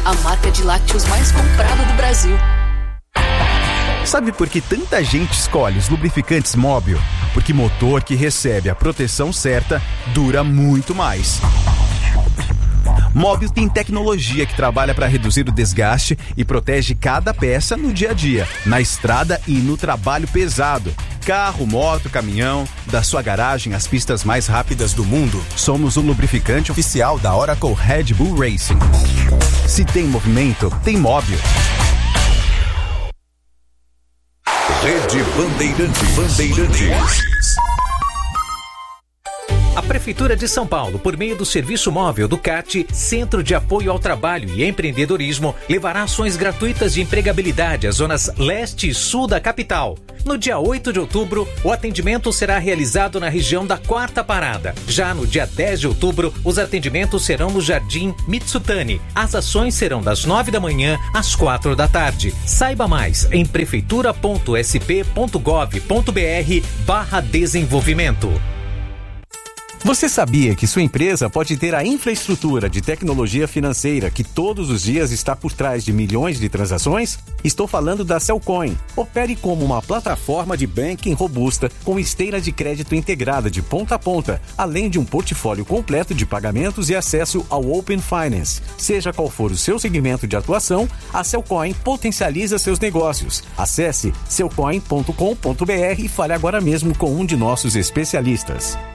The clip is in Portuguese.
a marca de lácteos mais comprada do Brasil. Sabe por que tanta gente escolhe os lubrificantes Móbil? Porque motor que recebe a proteção certa dura muito mais. Móbil tem tecnologia que trabalha para reduzir o desgaste e protege cada peça no dia a dia, na estrada e no trabalho pesado. Carro, moto, caminhão, da sua garagem às pistas mais rápidas do mundo, somos o lubrificante oficial da Oracle Red Bull Racing. Se tem movimento, tem Móbil. Rede Bandeirantes. A Prefeitura de São Paulo, por meio do Serviço Móvel do CAT, Centro de Apoio ao Trabalho e Empreendedorismo, levará ações gratuitas de empregabilidade às zonas leste e sul da capital. No dia 8 de outubro, o atendimento será realizado na região da Quarta Parada. Já no dia 10 de outubro, os atendimentos serão no Jardim Mitsutani. As ações serão das 9 da manhã às 4 da tarde. Saiba mais em prefeitura.sp.gov.br/desenvolvimento. Você sabia que sua empresa pode ter a infraestrutura de tecnologia financeira que todos os dias está por trás de milhões de transações? Estou falando da Cellcoin. Opere como uma plataforma de banking robusta com esteira de crédito integrada de ponta a ponta, além de um portfólio completo de pagamentos e acesso ao Open Finance. Seja qual for o seu segmento de atuação, a Cellcoin potencializa seus negócios. Acesse cellcoin.com.br e fale agora mesmo com um de nossos especialistas.